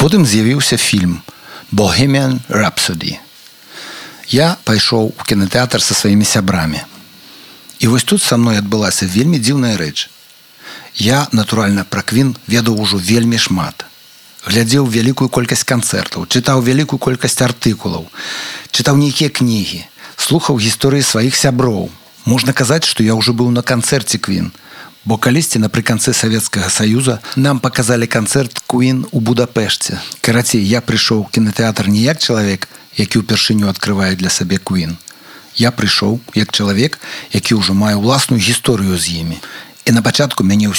потым з'явіўся фільм «Bohemian Rhapsody». Я пайшоў у кінатэатр са сваімі сябрамі. І вось тут са мной адбылася вельмі дзіўная рэч. Я, натуральна, пра Квін ведаў ужо вельмі шмат. Глядзеў вялікую колькасць канцэртаў, чытаў вялікую колькасць артыкулаў, чытаў нейкія кнігі, слухаў гісторыі сваіх сяброў. Можна казаць, што я ўжо быў на канцэрце Квін, бо калісьці напрыканцы Савецкага Саюза нам паказалі канцэрт Квін у Будапешце. Карацей, я прыйшоў у кінатэатр не як чалавек, які ўпершыню адкрывае для сабе Квін. Я прыйшоў як чалавек, які ўжо мае ўласную гісторыю з імі. І на пачатку мяне ўсё